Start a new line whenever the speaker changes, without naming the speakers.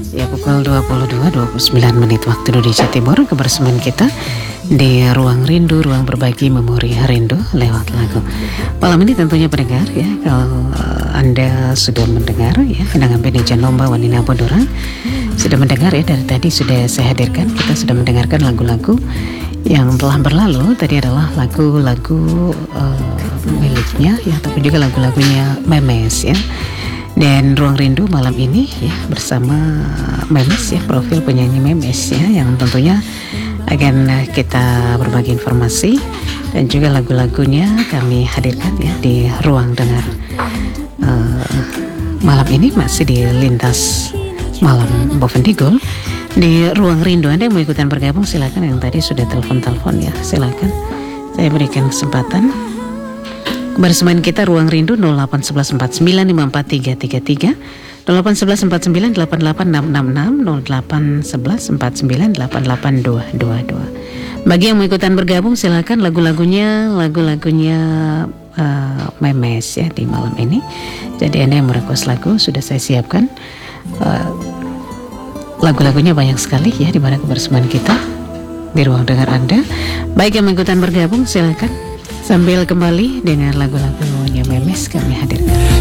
Ya, pukul 22.29 menit waktu Indonesia Timur. Kebersamaan kita di Ruang Rindu, ruang berbagi memori rindu lewat lagu. Malam ini tentunya pendengar ya, kalau Anda sudah mendengar ya, kenangan Beneja Nomba Wanina Bodorang sudah mendengar ya, dari tadi sudah saya hadirkan. Kita sudah mendengarkan lagu-lagu yang telah berlalu. Tadi adalah lagu-lagu miliknya ya, tapi juga lagu-lagunya Memes ya. Dan Ruang Rindu malam ini ya bersama Memes ya, profil penyanyi Memes ya, yang tentunya akan kita berbagi informasi dan juga lagu-lagunya kami hadirkan ya di Ruang Dengar. Malam ini masih di Lintas Malam Bovendigul di Ruang Rindu. Anda yang mau ikutan bergabung silakan, yang tadi sudah telepon ya silakan, saya berikan kesempatan. Kebersamaan kita Ruang Rindu 0811495433, 0811498866, 081149882222. Bagi yang mau ikutan bergabung silakan, lagunya Memes ya di malam ini. Jadi Anda yang merequest lagu sudah saya siapkan. Lagu-lagunya banyak sekali ya di mana kebersamaan kita di ruang dengar Anda. Baik yang mau ikutan bergabung silakan, sambil kembali dengan lagu-lagunya Memes kami hadirkan.